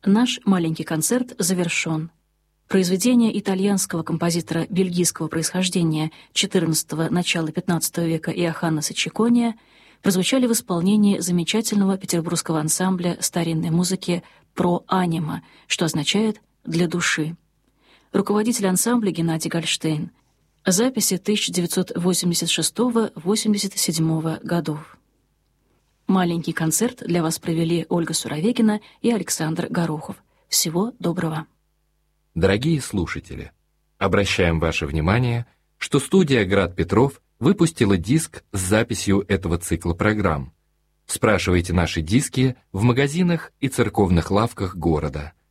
Наш маленький концерт завершен. Произведения итальянского композитора бельгийского происхождения XIV – начала XV века Иоханна Саччикония прозвучали в исполнении замечательного петербургского ансамбля старинной музыки «Про анима», что означает «для души». Руководитель ансамбля Геннадий Гольштейн. Записи 1986-87 годов. Маленький концерт для вас провели Ольга Суровегина и Александр Горохов. Всего доброго. Дорогие слушатели, обращаем ваше внимание, что студия «Град Петров» выпустила диск с записью этого цикла программ. Спрашивайте наши диски в магазинах и церковных лавках города.